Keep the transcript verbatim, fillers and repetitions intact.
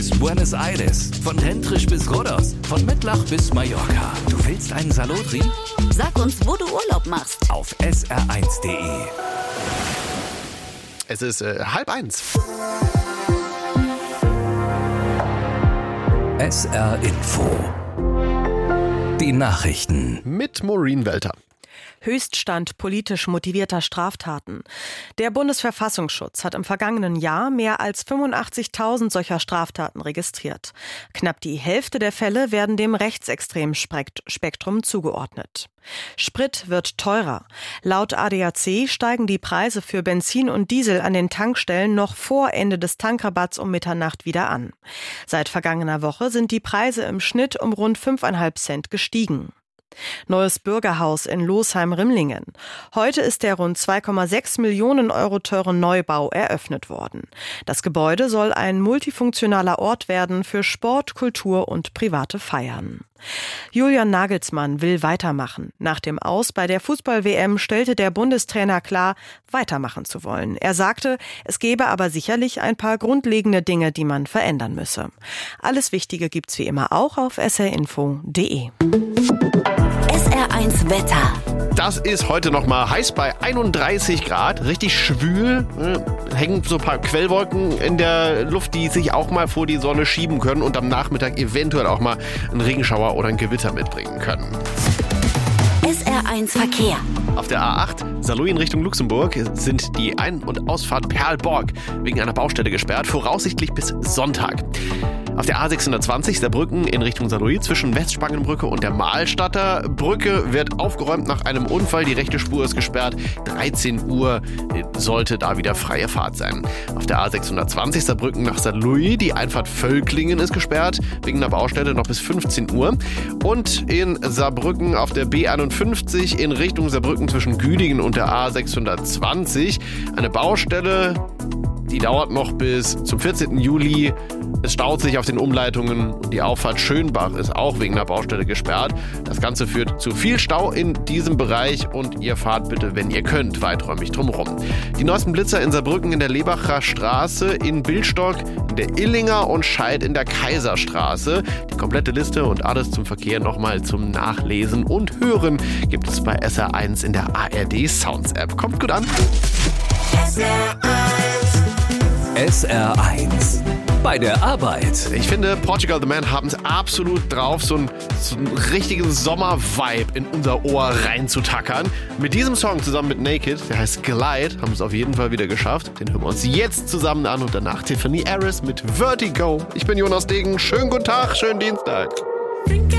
Buenos Aires, von Tentrisch bis Rhodos, von Mettlach bis Mallorca. Du willst einen Salotri? Sag uns, wo du Urlaub machst. Auf S R eins Punkt de. Es ist äh, halb eins. S R Info. Die Nachrichten. Mit Maureen Welter. Höchststand politisch motivierter Straftaten. Der Bundesverfassungsschutz hat im vergangenen Jahr mehr als fünfundachtzigtausend solcher Straftaten registriert. Knapp die Hälfte der Fälle werden dem rechtsextremen Spektrum zugeordnet. Sprit wird teurer. Laut A D A C steigen die Preise für Benzin und Diesel an den Tankstellen noch vor Ende des Tankrabatts um Mitternacht wieder an. Seit vergangener Woche sind die Preise im Schnitt um rund fünfeinhalb Cent gestiegen. Neues Bürgerhaus in Losheim-Rimlingen. Heute ist der rund zwei Komma sechs Millionen Euro teure Neubau eröffnet worden. Das Gebäude soll ein multifunktionaler Ort werden für Sport, Kultur und private Feiern. Julian Nagelsmann will weitermachen. Nach dem Aus bei der Fußball-W M stellte der Bundestrainer klar, weitermachen zu wollen. Er sagte, es gebe aber sicherlich ein paar grundlegende Dinge, die man verändern müsse. Alles Wichtige gibt's wie immer auch auf s r info punkt de. S R eins Wetter. Das ist heute noch mal heiß bei einunddreißig Grad, richtig schwül. Äh, hängen so ein paar Quellwolken in der Luft, die sich auch mal vor die Sonne schieben können und am Nachmittag eventuell auch mal einen Regenschauer oder ein Gewitter mitbringen können. S R eins Verkehr. Auf der A acht, Saarlouis in Richtung Luxemburg, sind die Ein- und Ausfahrt Perl-Borg wegen einer Baustelle gesperrt, voraussichtlich bis Sonntag. Auf der A sechshundertzwanzig Saarbrücken in Richtung Saarlouis zwischen Westspangenbrücke und der Mahlstadter Brücke wird aufgeräumt nach einem Unfall. Die rechte Spur ist gesperrt. dreizehn Uhr sollte da wieder freie Fahrt sein. Auf der A sechshundertzwanzig Saarbrücken nach Saarlouis, die Einfahrt Völklingen ist gesperrt, wegen einer Baustelle noch bis fünfzehn Uhr. Und in Saarbrücken auf der B einundfünfzig in Richtung Saarbrücken zwischen Güdingen und der A sechshundertzwanzig eine Baustelle. Die dauert noch bis zum vierzehnten Juli. Es staut sich auf den Umleitungen und die Auffahrt Schönbach ist auch wegen der Baustelle gesperrt. Das Ganze führt zu viel Stau in diesem Bereich und ihr fahrt bitte, wenn ihr könnt, weiträumig drumherum. Die neuesten Blitzer in Saarbrücken in der Lebacher Straße, in Billstock, in der Illinger und Scheid in der Kaiserstraße. Die komplette Liste und alles zum Verkehr nochmal zum Nachlesen und Hören gibt es bei S R eins in der A R D Sounds App. Kommt gut an. S R eins. Bei der Arbeit. Ich finde, Portugal the Man haben es absolut drauf, so, ein, so einen richtigen Sommer-Vibe in unser Ohr reinzutackern. Mit diesem Song zusammen mit Naked, der heißt Glide, haben es auf jeden Fall wieder geschafft. Den hören wir uns jetzt zusammen an und danach Tiffany Harris mit Vertigo. Ich bin Jonas Degen. Schönen guten Tag, schönen Dienstag.